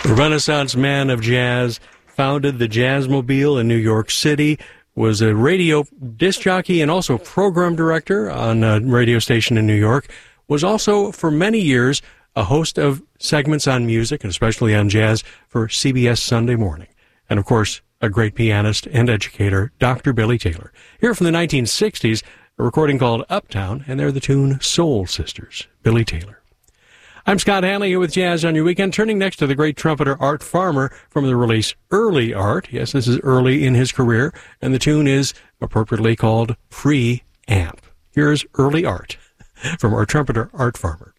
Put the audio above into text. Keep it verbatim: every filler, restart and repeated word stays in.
Renaissance man of jazz, founded the Jazzmobile in New York City, was a radio disc jockey and also program director on a radio station in New York, was also for many years a host of segments on music, and especially on jazz, for C B S Sunday Morning. And of course, a great pianist and educator, Doctor Billy Taylor. Here from the nineteen sixties, a recording called Uptown, and they're the tune Soul Sisters, Billy Taylor. I'm Scott Hanley here with Jazz on Your Weekend, turning next to the great trumpeter Art Farmer from the release Early Art. Yes, this is early in his career, and the tune is appropriately called Pre-Amp. Here's Early Art from our trumpeter Art Farmer.